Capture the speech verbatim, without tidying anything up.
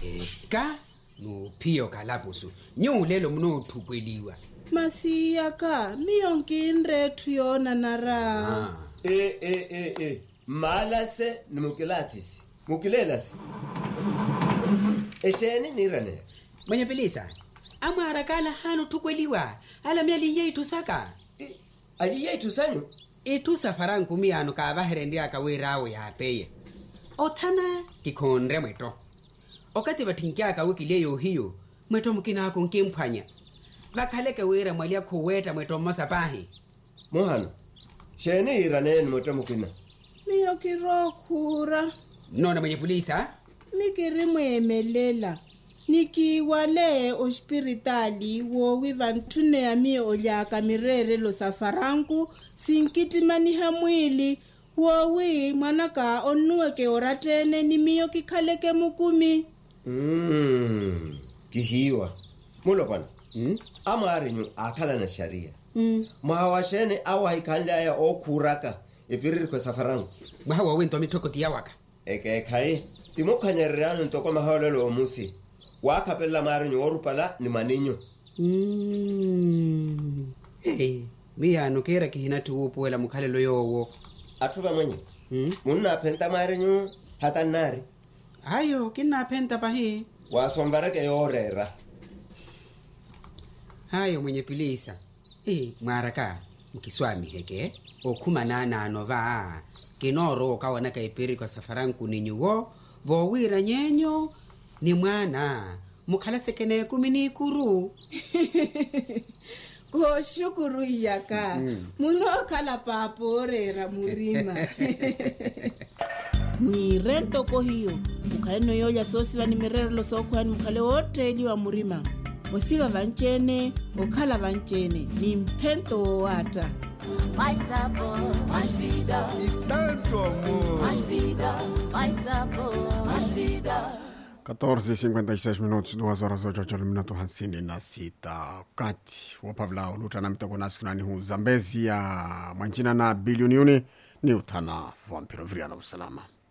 Eka no pio kalapusu nyulelo mno thukweliwa masiya ka miyonkinre thuyona nara ah eh eh eh eh malase nimukilatisi mukilelas eseni nirane mwenye pelisa amara kala hano thukweliwa ala myali yetu saka ali yetu sanyu itu safaran kumiano ka baherende akawerawo ya peye othana kikhonre mweto okati bathinkia ka wikileyo hiyo mweto mukina ko nkemphanya bakhaleke wera mwali akhoweta mweto masapahi mohano shene irane mweto mukina miyokirokhura nona mwenye polisa mikiri mwemelela nikiwale ospiritali wo wivantune ya mi olyaka mirere lo safaranku sinkitimani hamwili wo wi mwanaka onuweke oratene ni miyo kikhaleke mukumi mm kihiwa mulo bana mm amarinyu akhala na sharia mm mahawashene awa ikanda ya okuraka epiriri kwa safaranku mahawa wento mitokoti yawaka eke kai timokhanyererano ntoko mahawlelo omusi wakapella marinyu orupala ni maninyo mm hey miyano kera kihina tuupuela mukhalelo yowo athuva mwenye mm munna phenta marinyu hatanari ayo kinna phenta pahi wasombareke yorera hayo mwenye pilisa eh mwaraka mkiswami heke okhuma nana nova kinoro kawana kaipiri kwa safaranku ninyuwo vowira nyenyo ni mwana mukhala sekene kumini kuru ko shukuru yaka mm. muno kala paporera murima ni rento ko hiyo ukhale no yoya sosi vani mirero lo sokhwani mukhale wotredi wa murima osiva vanchene okhala vanchene ni mphento wata mais sabor, mais vida e tanto amor, mais vida, mais sabor, mais vida. catorze e cinquenta e seis minutos, duas horas hoje hoje minuto hamsini na sita kati wapavla ulutana mitoko nasi kunani hu Zambezi ya mwanjina na bilioni uni ni utana vampiro vriana usalama.